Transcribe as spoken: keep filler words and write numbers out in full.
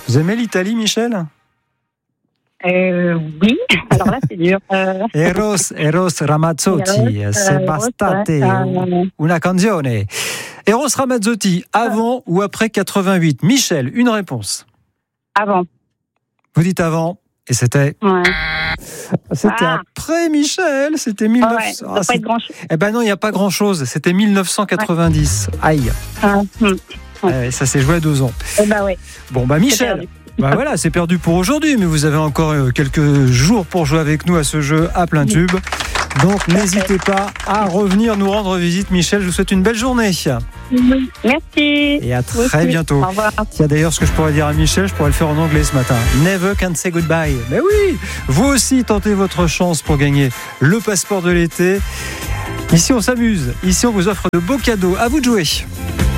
Vous aimez l'Italie, Michel ? Euh, oui, alors là c'est dur. Euh... Eros, Eros Ramazzotti, Eros, c'est euh, bastate, euh, una canzone. Eros Ramazzotti, avant euh... ou après quatre-vingt-huit ? Michel, une réponse. Avant. Vous dites avant, et c'était... Ouais. C'était ah. après, Michel, c'était mille neuf cents. Ouais, ah, pas être grand-chose. Eh ben non, il n'y a pas grand-chose, c'était dix-neuf cent quatre-vingt-dix. Ouais. Aïe. Ah, hum. Ouais. Eh, ça s'est joué à deux ans. Eh ben ouais. Bon, bah Michel... Bah voilà, c'est perdu pour aujourd'hui, mais vous avez encore quelques jours pour jouer avec nous à ce jeu à plein tube. Donc n'hésitez pas à revenir nous rendre visite, Michel. Je vous souhaite une belle journée. Oui, merci. Et à très oui, bientôt. Au revoir. Tiens, d'ailleurs, ce que je pourrais dire à Michel, je pourrais le faire en anglais ce matin. Never can say goodbye. Mais oui, vous aussi tentez votre chance pour gagner le passeport de l'été. Ici, on s'amuse. Ici, on vous offre de beaux cadeaux. À vous de jouer.